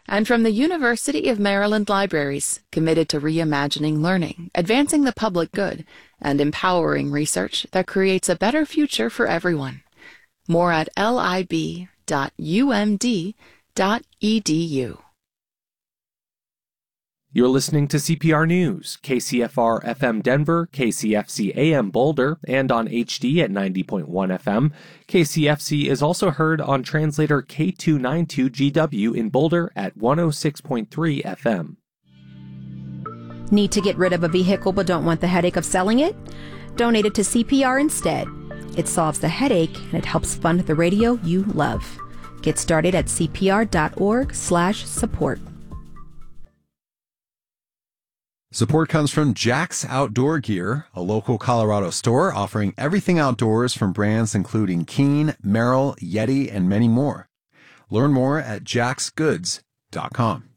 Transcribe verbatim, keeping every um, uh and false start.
And from the University of Maryland Libraries, committed to reimagining learning, advancing the public good, and empowering research that creates a better future for everyone. More at lib dot u m d dot e d u. You're listening to C P R News, K C F R F M Denver, K C F C A M Boulder, and on H D at ninety point one F M. K C F C is also heard on translator K two ninety-two G W in Boulder at one oh six point three F M. Need to get rid of a vehicle but don't want the headache of selling it? Donate it to C P R instead. It solves the headache and it helps fund the radio you love. Get started at c p r dot org slash support. Support comes from Jack's Outdoor Gear, a local Colorado store offering everything outdoors from brands including Keen, Merrell, Yeti, and many more. Learn more at jacks goods dot com.